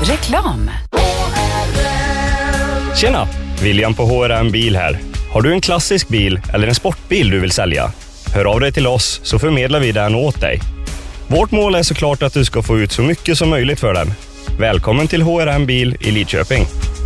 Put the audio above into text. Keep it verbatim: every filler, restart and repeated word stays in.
Reklam. Tjena, William på H R M Bil här. Har du en klassisk bil eller en sportbil du vill sälja? Hör av dig till oss så förmedlar vi den åt dig. Vårt mål är såklart att du ska få ut så mycket som möjligt för den. Välkommen till H R M Bil i Lidköping.